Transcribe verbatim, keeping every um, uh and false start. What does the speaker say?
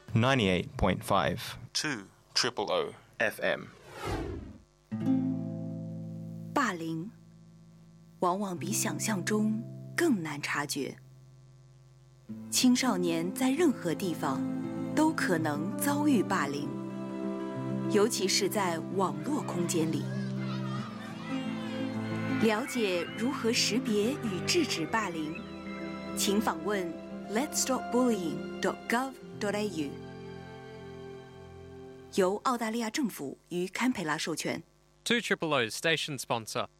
ninety-eight point five two triple O F M。 霸凌往往比想象中更难察觉。青少年在任何地方都可能遭遇霸凌，尤其是在网络空间里。了解如何识别与制止霸凌，请访问 lets stop bullying dot gov dot a u， 由澳大利亚政府与堪培拉授权。 two triple O station sponsor